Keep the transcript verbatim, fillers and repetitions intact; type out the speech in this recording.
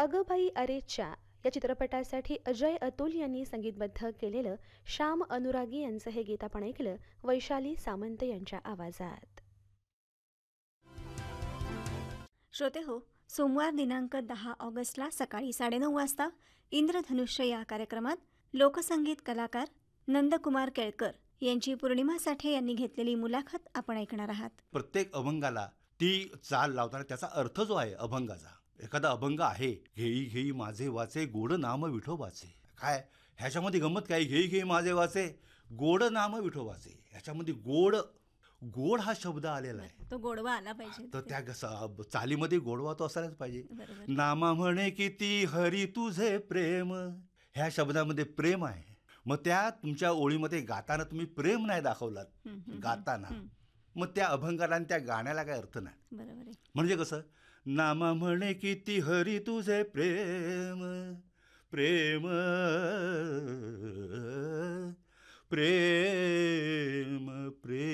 अगं बाई अरेच्चा या चित्रपटासाठी अजय अतुल यांनी संगीतबद्ध केलेलं श्याम अनुरागी यांचं हे गीत आपण ऐकलं वैशाली सामंत यांच्या आवाजात. श्रोते हो, सोमवार दिनांक दहा ऑगस्टला सकाळी साडेनऊ वाजता इंद्रधनुष्य या कार्यक्रमात लोकसंगीत कलाकार नंदकुमार केळकर यांची पौर्णिमा साठे यांनी घेतलेली मुलाखत आपण ऐकणार आहात. प्रत्येक अभंगाला ती चाल लावताना त्याचा अर्थ जो आहे अभंगाचा, एखादा अभंग आहे, घेई घेई माझे वाचे गोड नाम विठोबाचे. काय ह्याच्यामध्ये गंमत काय, घेई घेई माझे वाचे गोड नाम विठोबाचे. ह्याच्यामध्ये गोड गोड हा शब्द आलेला आहे, तो गोडवा आला पाहिजे. तर त्या स- चालीमध्ये गोडवा तो असायलाच पाहिजे. बरोबर. नामा म्हणे किती हरी तुझे प्रेम, ह्या शब्दामध्ये प्रेम आहे. मग त्या तुमच्या ओळीमध्ये गाताना तुम्ही प्रेम नाही दाखवलात, हम्म, हम्म, गाताना हम्म. मग त्या अभंगाला आणि त्या गाण्याला काय अर्थ नाही. बरोबर आहे. म्हणजे कसं, नामा म्हणे किती हरी तुझे प्रेम, प्रेम प्रेम